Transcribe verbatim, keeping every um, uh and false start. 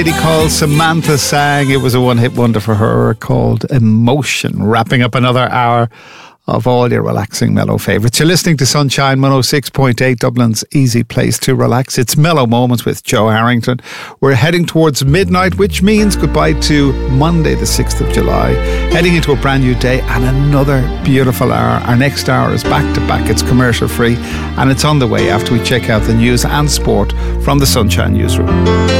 lady called Samantha sang. It was a one-hit wonder for her called Emotion, wrapping up another hour of all your relaxing mellow favourites. You're listening to Sunshine one oh six point eight, Dublin's easy place to relax. It's Mellow Moments with Joe Harrington. We're heading towards midnight, which means goodbye to Monday the sixth of July, heading into a brand new day and another beautiful hour. Our next hour is back to back. It's commercial free and it's on the way after we check out the news and sport from the Sunshine Newsroom.